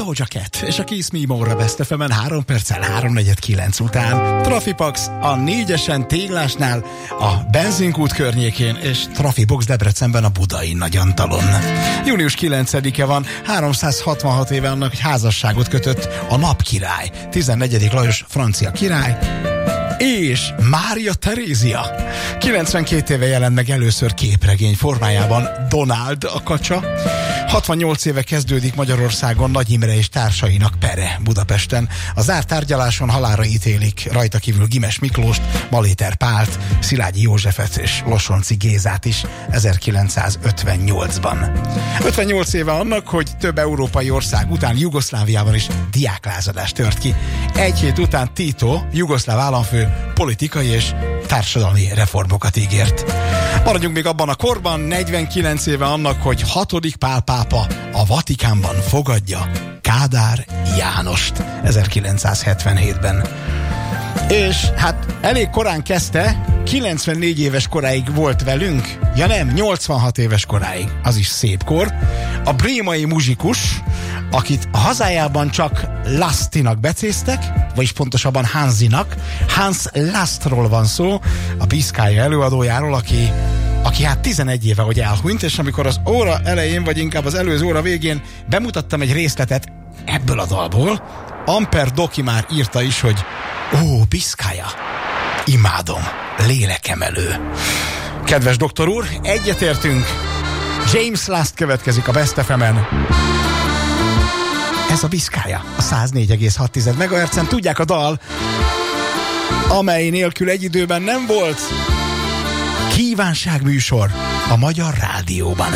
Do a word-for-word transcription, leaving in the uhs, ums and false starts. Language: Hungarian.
Doja Cat és a Kiss Me More-ra Best ef em-en három perccel háromnegyed kilenc után. Trafipax a négyesen Téglásnál, a benzinkút környékén, és Trafibox Debrecenben a Budai Nagyantalon. június kilencedike van, háromszázhatvanhat éve annak, hogy házasságot kötött a napkirály, tizennegyedik Lajos francia király, és Mária Terézia. kilencvenkét éve jelent meg először képregény formájában Donald a kacsa. hatvannyolc éve kezdődik Magyarországon Nagy Imre és társainak pere Budapesten. A zárt tárgyaláson halálra ítélik rajta kívül Gimes Miklóst, Maléter Pált, Szilágyi Józsefet és Losonci Gézát is ezerkilencszázötvennyolcban. ötvennyolc éve annak, hogy több európai ország után Jugoszláviában is diáklázadás tört ki. Egy hét után Tito, jugoszláv államfő, politikai és társadalmi reformokat ígért. Maradjunk még abban a korban, negyvenkilenc éve annak, hogy hatodik Pál pápa a Vatikánban fogadja Kádár Jánost ezerkilencszázhetvenhétben. És hát elég korán kezdte, kilencvennégy éves koráig volt velünk, ja nem, nyolcvanhat éves koráig, az is szép kor. A brémai muzsikus, akit a hazájában csak Lastinak becéztek, vagyis pontosabban Hanzinak, Hans Lastról van szó, a Biszkája előadójáról, aki, aki hát tizenegy éve, hogy elhunyt, és amikor az óra elején, vagy inkább az előző óra végén bemutattam egy részletet ebből a dalból, Amper Doki már írta is, hogy ó, Biszkája, imádom, lélekemelő. Kedves doktor úr, egyetértünk, James Last következik a Best ef em-en. Ez a Biszkája, a száz négy egész hat megahertzen, tudják, a dal, amely nélkül egy időben nem volt kívánságműsor a Magyar Rádióban.